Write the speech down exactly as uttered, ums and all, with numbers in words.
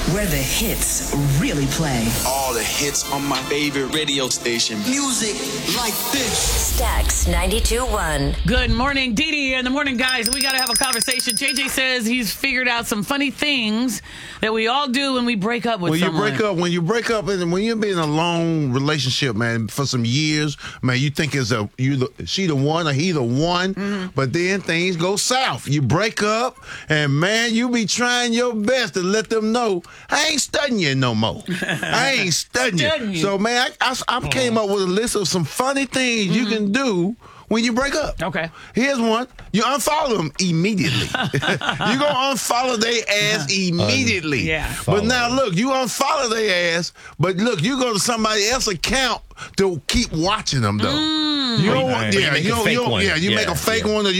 where the hits really play. All the hits on my favorite radio station. Music like this. Stax ninety-two point one. Good morning, Dee Dee and the morning guys. We got to have a conversation. J J says he's figured out some funny things that we all do when we break up with when someone. you break up, when you break up, and when you've been in a long relationship, man, for some years, man, you think it's a you the, she the one or he the one, mm-hmm. but then things go south. You break up, and man, you be trying your best to let them know I ain't studying you no more. I ain't studying you. you. So man, I, I, I came up with a list of some funny things mm-hmm. you can do when you break up. Okay. Here's one. You unfollow them immediately. You're going to unfollow their ass immediately. Um, yeah. But now, look, you unfollow their ass, but look, you go to somebody else's account to keep watching them, though. Mm. You Or don't you- want, or you yeah, make you a don't, fake you don't, one. yeah, you Yeah, make a fake yeah. one or